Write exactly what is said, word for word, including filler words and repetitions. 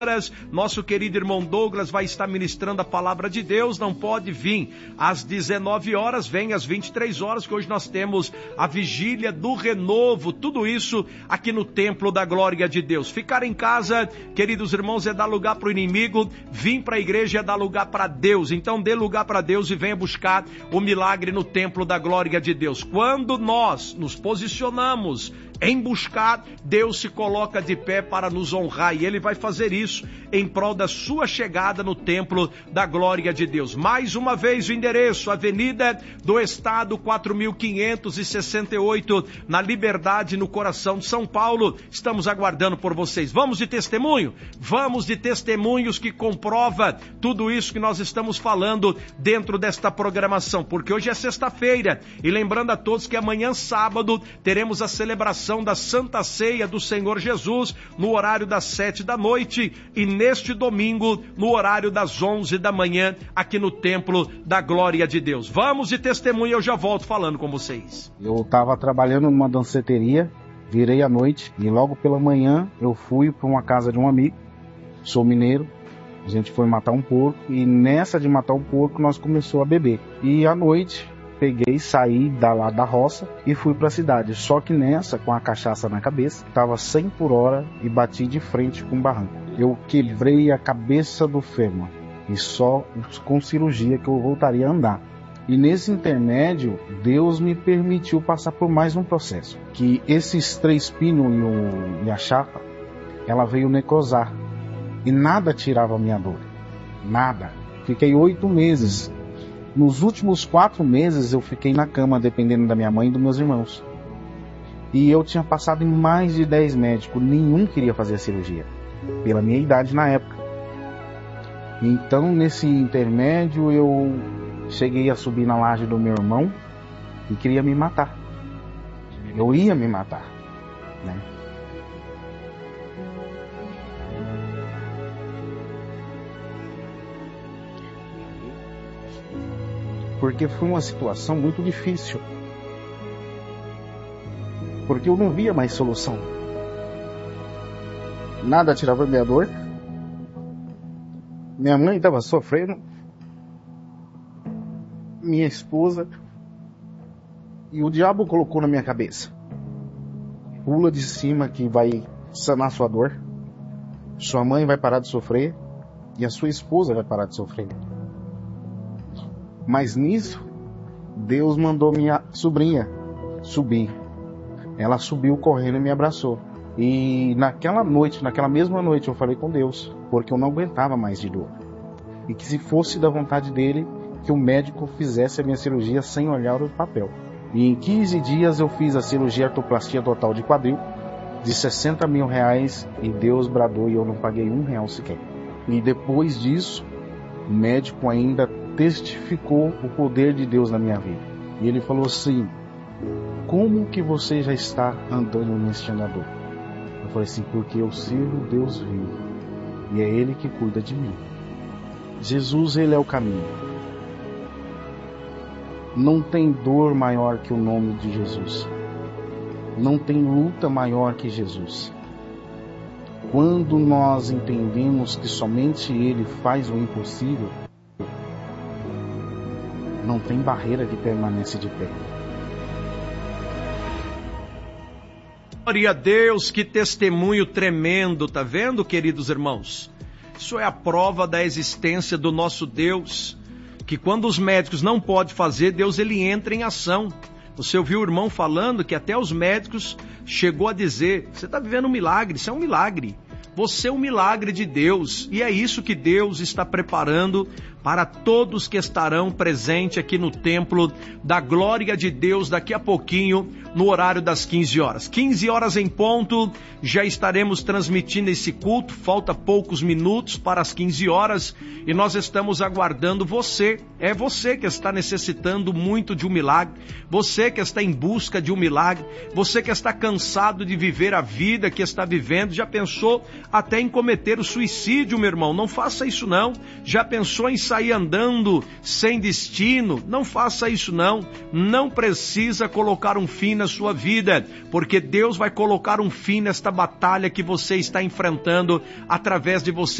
Nosso querido irmão Douglas vai estar ministrando a palavra de Deus, não pode vir às dezenove horas, vem às vinte e três horas, que hoje nós temos a vigília do renovo, tudo isso aqui no templo da glória de Deus. Ficar em casa, queridos irmãos, é dar lugar para o inimigo, vir para a igreja é dar lugar para Deus, então dê lugar para Deus e venha buscar o milagre no templo da glória de Deus. Quando nós nos posicionamos em buscar, Deus se coloca de pé para nos honrar, e Ele vai fazer isso em prol da sua chegada no templo da glória de Deus. Mais uma vez o endereço, Avenida do Estado quatro mil quinhentos e sessenta e oito, na Liberdade, no coração de São Paulo. Estamos aguardando por vocês. Vamos de testemunho? Vamos de testemunhos que comprova tudo isso que nós estamos falando dentro desta programação, porque hoje é sexta-feira, e lembrando a todos que amanhã, sábado, teremos a celebração da Santa Ceia do Senhor Jesus, no horário das sete da noite, e neste domingo, no horário das onze da manhã, aqui no Templo da Glória de Deus. Vamos de testemunho, eu já volto falando com vocês. Eu estava trabalhando numa danceteria, virei à noite, e logo pela manhã eu fui para uma casa de um amigo, sou mineiro, a gente foi matar um porco, e nessa de matar um porco nós começamos a beber. E à noite peguei, saí da, lá da roça e fui para a cidade. Só que nessa, com a cachaça na cabeça, estava cem por hora e bati de frente com um barranco. Eu quebrei a cabeça do fêmur e só com cirurgia que eu voltaria a andar. E nesse intermédio, Deus me permitiu passar por mais um processo. Que esses três pinos e, o, e a chapa, ela veio necrosar. E nada tirava a minha dor. Nada. Fiquei oito meses. Nos últimos quatro meses eu fiquei na cama, dependendo da minha mãe e dos meus irmãos. E eu tinha passado em mais de dez médicos, nenhum queria fazer a cirurgia, pela minha idade na época. Então, nesse intermédio, eu cheguei a subir na laje do meu irmão e queria me matar. Eu ia me matar, né? Porque foi uma situação muito difícil. Porque eu não via mais solução. Nada tirava minha dor. Minha mãe estava sofrendo. Minha esposa. E o diabo colocou na minha cabeça: pula de cima que vai sanar sua dor. Sua mãe vai parar de sofrer. E a sua esposa vai parar de sofrer. Mas nisso, Deus mandou minha sobrinha subir. Ela subiu correndo e me abraçou. E naquela noite, naquela mesma noite, eu falei com Deus, porque eu não aguentava mais de dor. E que se fosse da vontade dele, que o médico fizesse a minha cirurgia sem olhar o papel. E em quinze dias eu fiz a cirurgia artroplastia total de quadril, de sessenta mil reais, e Deus bradou e eu não paguei um real sequer. E depois disso, o médico ainda testificou o poder de Deus na minha vida. E ele falou assim: como que você já está andando neste andador? Eu falei assim: porque eu sirvo Deus vivo, e é Ele que cuida de mim. Jesus, Ele é o caminho. Não tem dor maior que o nome de Jesus. Não tem luta maior que Jesus. Quando nós entendemos que somente Ele faz o impossível, não tem barreira que permanece de pé. Glória a Deus, que testemunho tremendo, tá vendo, queridos irmãos? Isso é a prova da existência do nosso Deus, que quando os médicos não podem fazer, Deus ele entra em ação. Você ouviu o irmão falando que até os médicos chegou a dizer: você está vivendo um milagre, isso é um milagre. Você é um milagre de Deus, e é isso que Deus está preparando para todos que estarão presentes aqui no templo da glória de Deus daqui a pouquinho, no horário das quinze horas. quinze horas em ponto, já estaremos transmitindo esse culto, falta poucos minutos para as quinze horas, e nós estamos aguardando você. É você que está necessitando muito de um milagre, você que está em busca de um milagre, você que está cansado de viver a vida que está vivendo, já pensou até em cometer o suicídio, meu irmão? Não faça isso não. Já pensou em sair andando sem destino? Não faça isso não. Não precisa colocar um fim na sua vida, porque Deus vai colocar um fim nesta batalha que você está enfrentando através de você